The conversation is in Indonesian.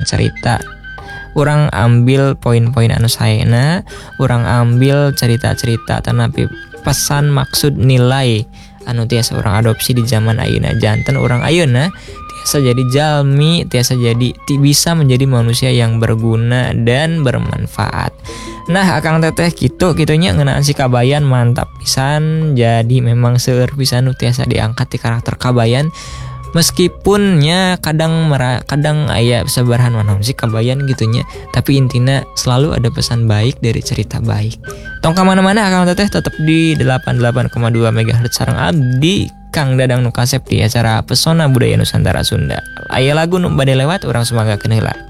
cerita. Urang ambil poin-poin anu saena, urang ambil cerita-cerita tanapi pesan maksud nilai anu tiasa urang adopsi di zaman ayeuna. Janten urang ayeuna tiasa jadi jalmi, tiasa jadi bisa menjadi manusia yang berguna dan bermanfaat. Nah, Akang Teteh kitunya ngeunaan si Kabayan mantap pisan. Jadi memang seueur pisan nu tiasa diangkat di karakter Kabayan. Meskipun nya kadang aya sabarahan manaon si Kabayan gitunya, tapi intinya selalu ada pesan baik dari cerita baik. Tong ka mana-mana Akang Teteh tetap di 88,2 MHz sareng abdi Kang Dadang nu kasep di acara Pesona Budaya Nusantara Sunda. Aya lagu nu bade lewat urang sumanggakeun heula.